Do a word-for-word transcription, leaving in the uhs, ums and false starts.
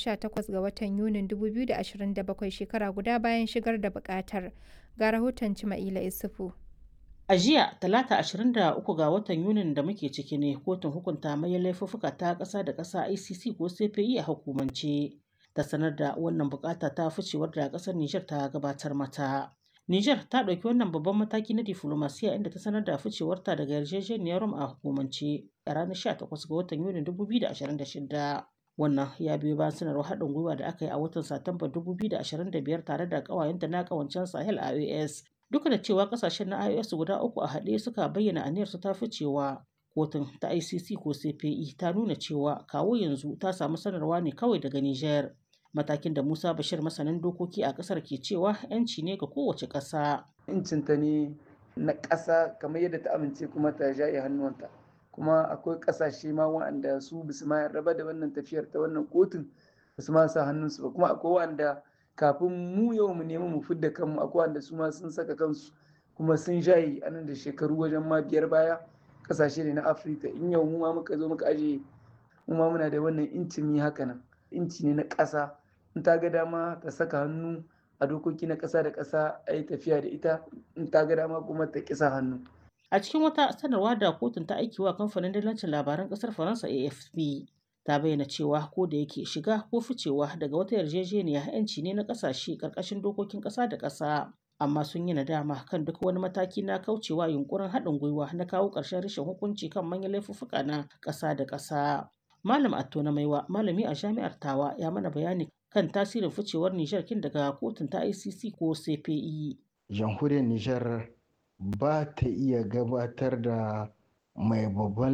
sha takwas ga watan Yunin dubu biyu da ashirin da bakwai, shekara guda bayan shigar da buƙatar. Ga rahoton Cima'ila Isufu. A jiya, Talata ashirin da uku ga watan Yunin da muke ciki ne kotun hukunta manyan laifuffuka ta ƙasa da ƙasa I C C ko C P I a hukumance ta sanar da wannan bukata ta ficewar da ƙasar Nijar ta gabatar mata. Nijar ta ɗauki wannan babban mataki na diflomasiya inda ta sanar da ficewarta daga yarjejeniyar Rome a hukumance a ranar sha takwas ga watan Yunin dubu biyu da ashirin da shida. Wannan ya biyo bayan sanarwar haɗin gwiwa da aka yi a watan Satumba dubu biyu da ashirin da biyar tare da ƙawayenta na ƙawancen Sahel I O S. Duk da cewa kasashen na I O S guda uku a haɗe suka bayyana aniyarsu ta ficewa, kotun ta I C C ko C P I ta nuna cewa kawo yanzu ta samu sanarwa ne kawai daga Nijar. Matakin da Musa Bashir masanin dokoki a ƙasar ke cewa 'yanci ne ga kowace ƙasa. Incinta ne na ƙasa kamar yadda ta amince kuma ta jaye hannuwanta. Kuma akwai ƙasashe ma waɗanda su bisu ma raba da wannan tafiyar ta wannan kotun basu ma sa hannunsu ba, kuma akwai waɗanda kafin mu yau mu nemi mu fidda kanmu akwai wanda su ma sun saka kansu kuma sun shayi a nan da shekaru wajen ma biyar baya. Kasashe ne na Afirka, in yau mu ma muka zo muka aje mu ma muna da wannan incin yi haka nan. Inci ne na ƙasa, in ta ga dama ta saka hannu a dokoki na ƙasa da ƙasa a yi tafiya da ita, in ta ga dama kuma ta ƙisa hannu. A cikin wata sanarwa da kotun ta aiki wa kamfanin dillancin labaran ƙasar Faransa A F P, ta bayyana cewa ko da yake shiga ko ficewa daga wata yarjejeniya 'yanci ne na ƙasashe ƙarƙashin dokokin ƙasa da ƙasa, amma sun yi nadama kan duk wani mataki na kaucewa yunkurin haɗin gwiwa na kawo ƙarshen rashin hukunci kan manyan laifuffuka na ƙasa da ƙasa. Malam Atto na Maiwa, malami a Jami'ar Tawa, ya mana bayani kan tasirin ficewar Nijar kin daga kotun ta I C C ko C P I. Jamhuriyar Nijar ba ta iya gabatar da mai babban